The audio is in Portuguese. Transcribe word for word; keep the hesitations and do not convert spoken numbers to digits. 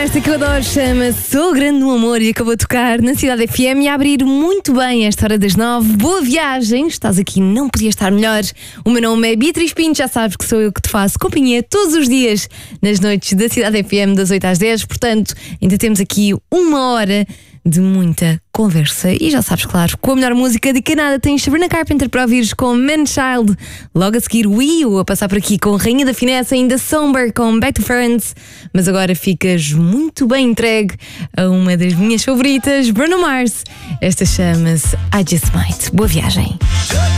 Esta que eu adoro chama-se Sou Grande no Amor e acabou de tocar na Cidade F M e a abrir muito bem esta hora das nove. Boa viagem, estás aqui, não podia estar melhor. O meu nome é Beatriz Pinto, já sabes que sou eu que te faço companhia todos os dias nas noites da Cidade F M das oito às dez. Portanto, ainda temos aqui uma hora de muita conversa. E já sabes, claro, com a melhor música de Canadá tens Sabrina Carpenter para ouvires com Man-Child. Logo a seguir o Wii, a passar por aqui com Rainha da Finesse, ainda Somber com Back to Friends. Mas agora ficas muito bem entregue a uma das minhas favoritas, Bruno Mars. Esta chama-se I Just Might. Boa viagem.